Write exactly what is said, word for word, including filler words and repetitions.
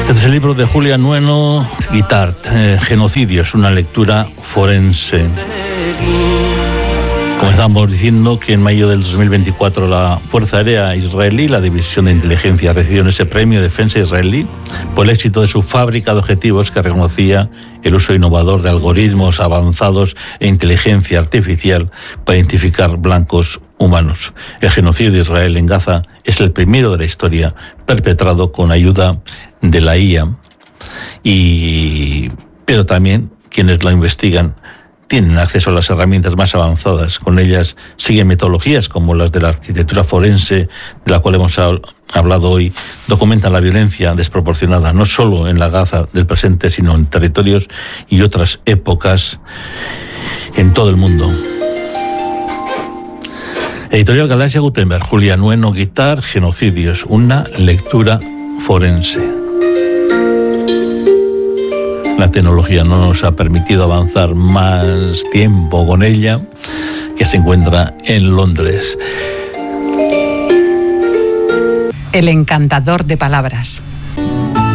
Este es el libro de Julia Nueno, Guitart, eh, Genocidios, una lectura forense. Comenzamos diciendo que en mayo del dos mil veinticuatro la Fuerza Aérea Israelí, la División de Inteligencia, recibió ese premio de defensa israelí por el éxito de su fábrica de objetivos que reconocía el uso innovador de algoritmos avanzados e inteligencia artificial para identificar blancos humanos. El genocidio de Israel en Gaza es el primero de la historia perpetrado con ayuda de la I A, y, pero también quienes lo investigan tienen acceso a las herramientas más avanzadas. Con ellas siguen metodologías como las de la arquitectura forense, de la cual hemos hablado hoy, documentan la violencia desproporcionada, no solo en la Gaza del presente, sino en territorios y otras épocas en todo el mundo. Editorial Galaxia Gutenberg, Julia Nueno, Guitart, Genocidios, una lectura forense. La tecnología no nos ha permitido avanzar más tiempo con ella, que se encuentra en Londres. El encantador de palabras.